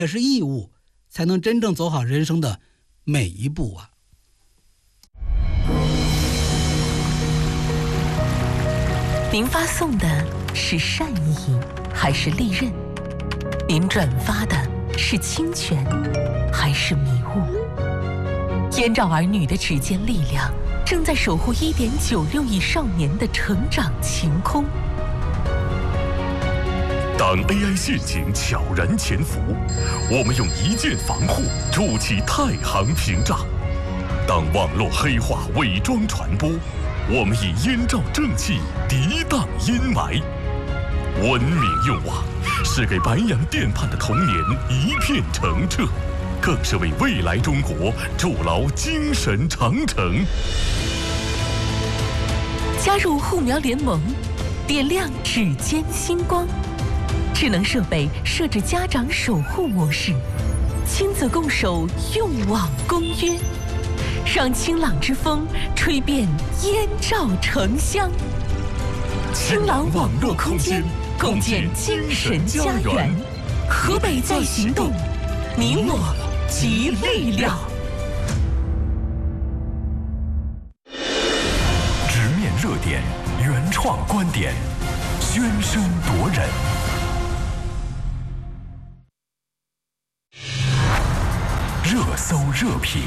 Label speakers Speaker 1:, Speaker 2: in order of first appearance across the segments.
Speaker 1: 也是义务，才能真正走好人生的每一步啊。
Speaker 2: 您发送的是善意还是利刃？您转发的是侵权还是迷雾？燕赵儿女的指尖力量正在守护1.96亿少年的成长晴空。
Speaker 3: 当 AI 陷阱悄然潜伏，我们用一键防护筑起太行屏障；当网络黑化伪装传播，我们以燕赵正气涤荡阴霾。文明用网是给白洋淀畔的童年一片澄澈，更是为未来中国筑牢精神长城。
Speaker 2: 加入护苗联盟，点亮指尖星光。智能设备设置家长守护模式，亲子共守用网公约，让清朗之风吹遍燕赵城乡。清朗网络空间，共建精神家园。河北在行动，你我集力量。
Speaker 3: 直面热点，原创观点，喧声夺人。热搜热评。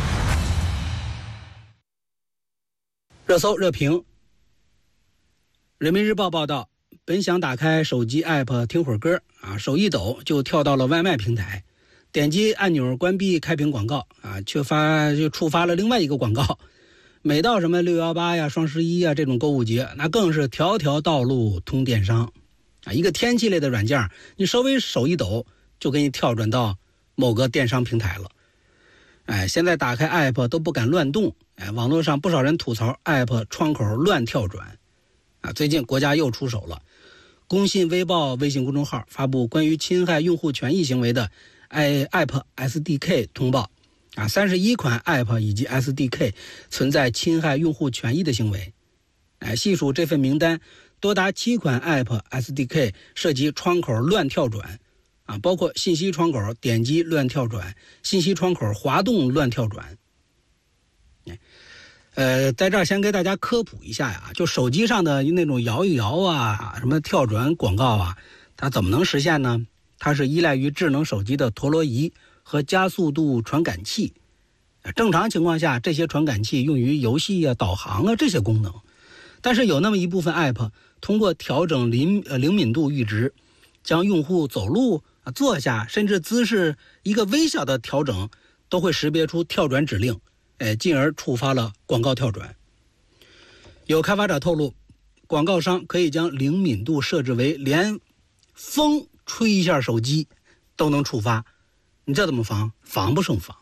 Speaker 1: 热搜热评。人民日报报道，本想打开手机 app 听会儿歌啊，手一抖就跳到了外卖平台，点击按钮关闭开屏广告啊，就触发了另外一个广告。每到什么618呀、双11啊这种购物节，那更是条条道路通电商啊。一个天气类的软件，你稍微手一抖就给你跳转到某个电商平台了。现在打开 app 都不敢乱动。网络上不少人吐槽 app 窗口乱跳转啊。最近国家又出手了，工信微报微信公众号发布关于侵害用户权益行为的 app SDK 通报啊，31款 app 以及 SDK 存在侵害用户权益的行为。细数这份名单，多达7款 app SDK 涉及窗口乱跳转啊，包括信息窗口点击乱跳转、信息窗口滑动乱跳转。在这儿先给大家科普一下呀，就手机上的那种摇一摇啊、什么跳转广告啊，它怎么能实现呢？它是依赖于智能手机的陀螺仪和加速度传感器。正常情况下，这些传感器用于游戏啊、导航啊这些功能。但是有那么一部分 app 通过调整灵敏度阈值，将用户走路、坐下甚至姿势一个微小的调整都会识别出跳转指令，进而触发了广告跳转。有开发者透露，广告商可以将灵敏度设置为连风吹一下手机都能触发，你这怎么防？防不胜防。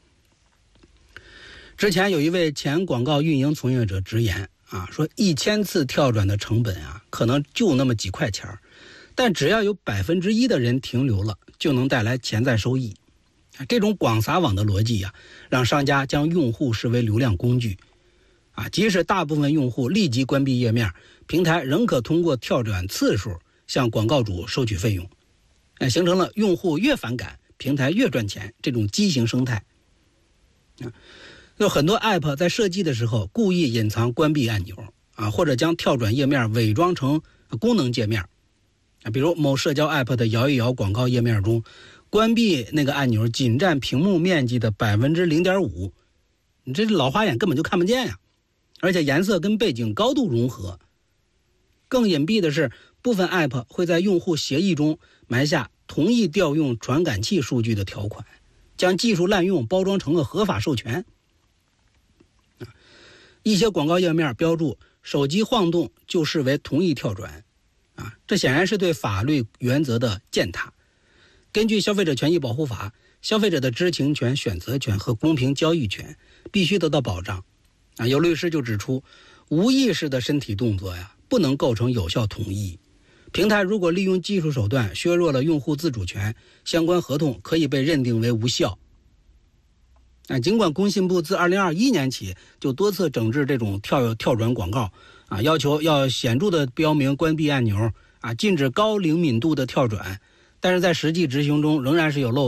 Speaker 1: 之前有一位前广告运营从业者直言啊，说1000次跳转的成本啊，可能就那么几块钱，但只要有1%的人停留了，就能带来潜在收益。这种广撒网的逻辑啊，让商家将用户视为流量工具啊，即使大部分用户立即关闭页面，平台仍可通过跳转次数向广告主收取费用，形成了用户越反感，平台越赚钱这种畸形生态。有很多 app 在设计的时候故意隐藏关闭按钮啊，或者将跳转页面伪装成功能界面啊，比如某社交 app 的摇一摇广告页面中，关闭那个按钮仅占屏幕面积的 0.5%， 你这老花眼根本就看不见呀，而且颜色跟背景高度融合。更隐蔽的是，部分 app 会在用户协议中埋下同意调用传感器数据的条款，将技术滥用包装成了合法授权。一些广告页面标注手机晃动就视为同意跳转啊，这显然是对法律原则的践踏。根据消费者权益保护法，消费者的知情权、选择权和公平交易权必须得到保障啊。有律师就指出，无意识的身体动作呀，不能构成有效同意。平台如果利用技术手段削弱了用户自主权，相关合同可以被认定为无效。尽管工信部自2021年起就多次整治这种跳转广告要求要显著的标明关闭按钮禁止高灵敏度的跳转， 但是在实际执行中仍然是有漏洞。